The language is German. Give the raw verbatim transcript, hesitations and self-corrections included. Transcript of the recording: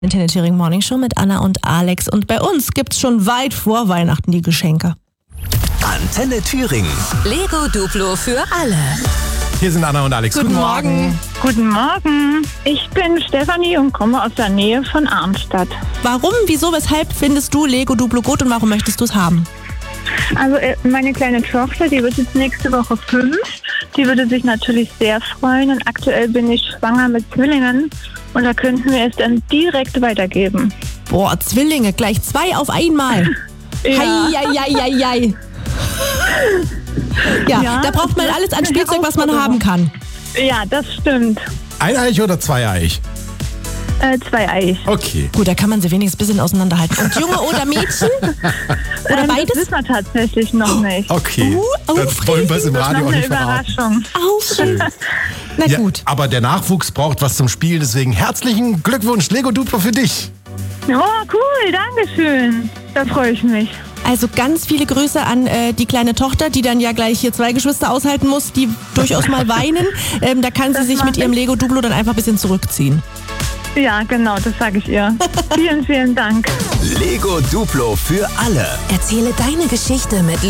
Antenne Thüringen Morning Show mit Anna und Alex. Und bei uns gibt's schon weit vor Weihnachten die Geschenke. Antenne Thüringen. Lego Duplo für alle. Hier sind Anna und Alex. Guten Morgen. Guten Morgen. Ich bin Stefanie und komme aus der Nähe von Arnstadt. Warum, wieso, weshalb findest du Lego Duplo gut und warum möchtest du es haben? Also äh, meine kleine Tochter, die wird jetzt nächste Woche fünf. Die würde sich natürlich sehr freuen und aktuell bin ich schwanger mit Zwillingen und da könnten wir es dann direkt weitergeben. Boah, Zwillinge, gleich zwei auf einmal. Ja. Hei, hei, hei, hei, hei. Ja, Ja, da braucht man das alles ist an eine Spielzeug, was man Herausforderung. haben kann. Ja, das stimmt. Eineich oder zweieich? Äh, zweieich. Okay. Gut, da kann man sie wenigstens ein bisschen auseinanderhalten. Und Junge oder Mädchen? Oder Ähm, beides? Das wissen wir tatsächlich noch nicht. Okay. Uh, Dann wollen wir es im Das ist Radio noch auch eine nicht verraten. Überraschung. Aufregend. Na Ja, gut. aber der Nachwuchs braucht was zum Spielen, deswegen herzlichen Glückwunsch, Lego Duplo für dich. Oh, cool, danke schön. Da freue ich mich. Also ganz viele Grüße an äh, die kleine Tochter, die dann ja gleich hier zwei Geschwister aushalten muss, die durchaus mal weinen. Ähm, da kann sie Das sich mach mit ihrem ich. Lego Duplo dann einfach ein bisschen zurückziehen. Ja, genau, das sage ich ihr. Vielen, vielen Dank. Lego Duplo für alle. Erzähle deine Geschichte mit